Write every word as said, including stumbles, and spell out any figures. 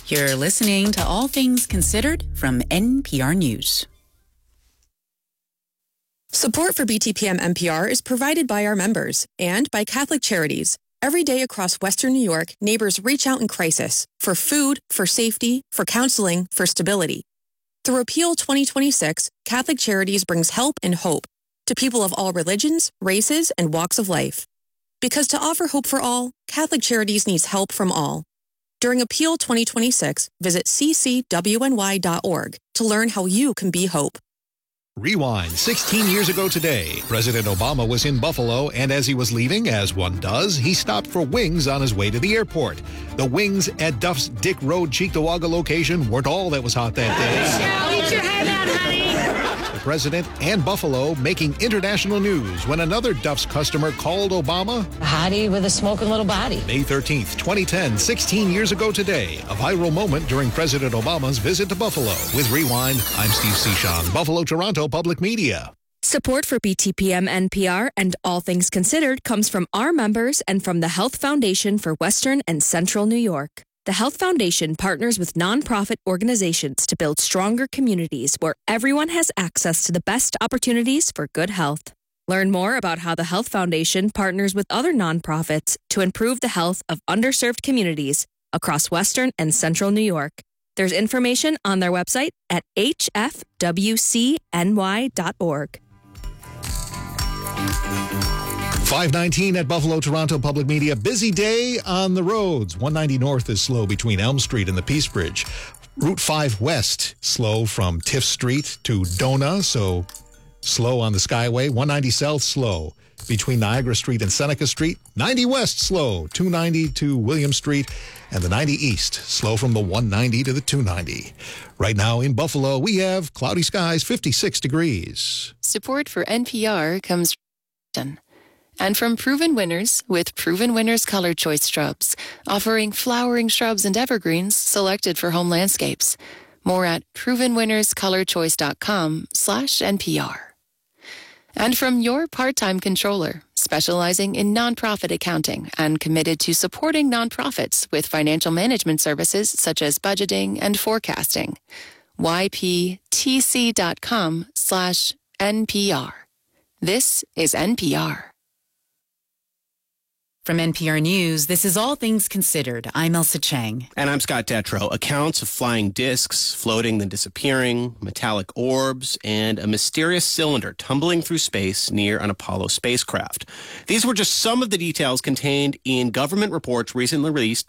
You're listening to All Things Considered from N P R News. Support for B T P M N P R is provided by our members and by Catholic Charities. Every day across Western New York, neighbors reach out in crisis for food, for safety, for counseling, for stability. Through Appeal twenty twenty-six, Catholic Charities brings help and hope to people of all religions, races, and walks of life. Because to offer hope for all, Catholic Charities needs help from all. During Appeal twenty twenty-six, visit c c w n y dot org to learn how you can be hope. Rewind sixteen years ago today. President Obama was in Buffalo, and as he was leaving, as one does, he stopped for wings on his way to the airport. The wings at Duff's Dick Road, Cheektowaga location weren't all that was hot that day. Now, eat your head out, honey. The president and Buffalo making international news when another Duff's customer called Obama A hottie with a smoking little body. May thirteenth, twenty ten, sixteen years ago today, a viral moment during President Obama's visit to Buffalo. With Rewind, I'm Steve Cichon, Buffalo, Toronto Public Media. Support for B T P M N P R and All Things Considered comes from our members and from the Health Foundation for Western and Central New York. The Health Foundation partners with nonprofit organizations to build stronger communities where everyone has access to the best opportunities for good health. Learn more about how the Health Foundation partners with other nonprofits to improve the health of underserved communities across Western and Central New York. There's information on their website at h f w c n y dot org. five nineteen at Buffalo, Toronto Public Media. Busy day on the roads. one ninety North is slow between Elm Street and the Peace Bridge. Route five West slow from Tiff Street to Dona, so slow on the Skyway. one ninety South slow between Niagara Street and Seneca Street. ninety West slow, two ninety to William Street. And the ninety East slow from the one ninety to the two ninety. Right now in Buffalo, we have cloudy skies, fifty-six degrees. Support for N P R comes from and from Proven Winners with Proven Winners Color Choice Shrubs, offering flowering shrubs and evergreens selected for home landscapes. More at proven winners color choice dot com slash N P R. And from Your Part-Time Controller, specializing in nonprofit accounting and committed to supporting nonprofits with financial management services such as budgeting and forecasting. y p t c dot com slash N P R. This is N P R. From N P R News, this is All Things Considered. I'm Elsa Chang. And I'm Scott Detrow. Accounts of flying discs, floating then disappearing, metallic orbs, and a mysterious cylinder tumbling through space near an Apollo spacecraft. These were just some of the details contained in government reports recently released